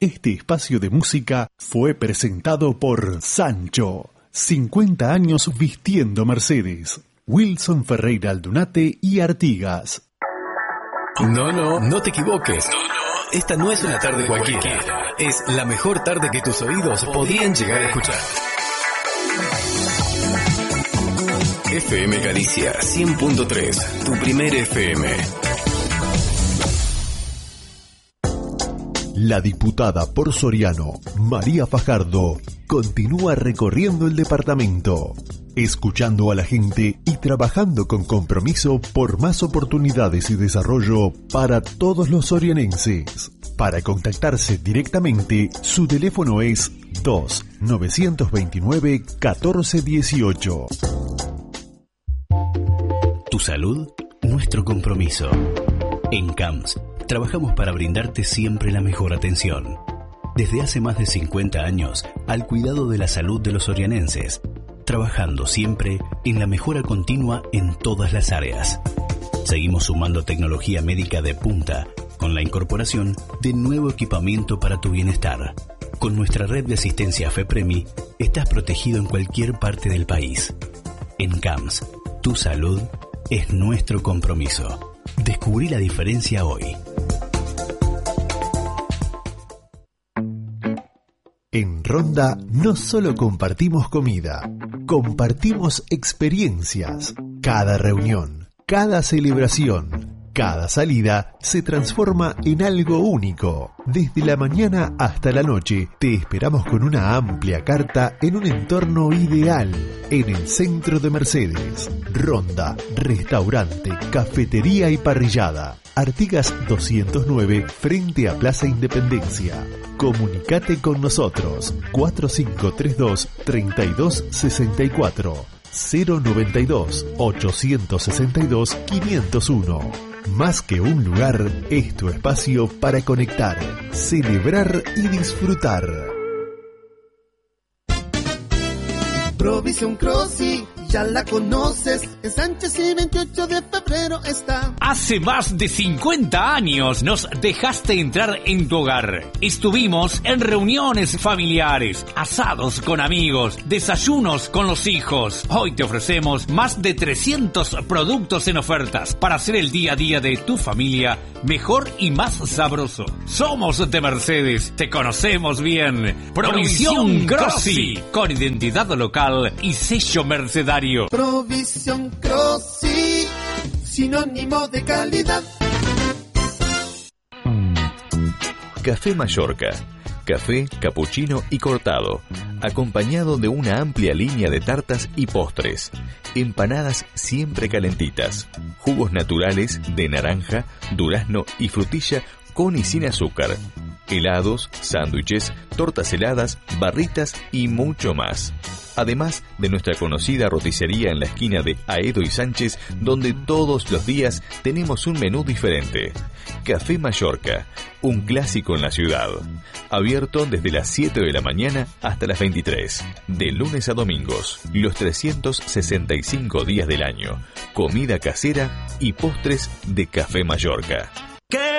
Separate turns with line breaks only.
Este espacio de música fue presentado por Sancho. 50 años vistiendo Mercedes. Wilson Ferreira Aldunate y Artigas.
No te equivoques. Esta no es una tarde cualquiera. Es la mejor tarde que tus oídos podrían llegar a escuchar. FM Galicia 100.3, tu primer FM.
La diputada por Soriano, María Fajardo, continúa recorriendo el departamento, escuchando a la gente y trabajando con compromiso por más oportunidades y desarrollo para todos los sorianenses. Para contactarse directamente, su teléfono es 2-929-1418.
Tu salud, nuestro compromiso. En CAMS trabajamos para brindarte siempre la mejor atención. Desde hace más de 50 años, al cuidado de la salud de los sorianenses, trabajando siempre en la mejora continua en todas las áreas. Seguimos sumando tecnología médica de punta, con la incorporación de nuevo equipamiento para tu bienestar. Con nuestra red de asistencia FEPREMI, estás protegido en cualquier parte del país. En CAMS, tu salud es nuestro compromiso. Descubrí la diferencia hoy.
En Ronda no solo compartimos comida, compartimos experiencias. Cada reunión, cada celebración, cada salida se transforma en algo único. Desde la mañana hasta la noche te esperamos con una amplia carta en un entorno ideal en el centro de Mercedes. Ronda, restaurante, cafetería y parrillada. Artigas 209 frente a Plaza Independencia. Comunicate con nosotros 4532-3264 092-862-501. Más que un lugar, es tu espacio para conectar, celebrar y disfrutar.
Provisión Crossi, ya la conoces, en Sánchez y 28 de febrero está.
Hace más de 50 años nos dejaste entrar en tu hogar. Estuvimos en reuniones familiares, asados con amigos, desayunos con los hijos. Hoy te ofrecemos más de 300 productos en ofertas para hacer el día a día de tu familia mejor y más sabroso. Somos de Mercedes, te conocemos bien. Provisión Crossi, con identidad local y sello mercedario.
Provisión Crossi, sinónimo de calidad.
Café Mallorca. Café, capuchino y cortado, acompañado de una amplia línea de tartas y postres, empanadas siempre calentitas, jugos naturales de naranja, durazno y frutilla con y sin azúcar, helados, sándwiches, tortas heladas, barritas y mucho más. Además de nuestra conocida roticería en la esquina de Aedo y Sánchez, donde todos los días tenemos un menú diferente. Café Mallorca, un clásico en la ciudad. Abierto desde las 7 de la mañana hasta las 23, de lunes a domingos, los 365 días del año. Comida casera y postres de Café Mallorca.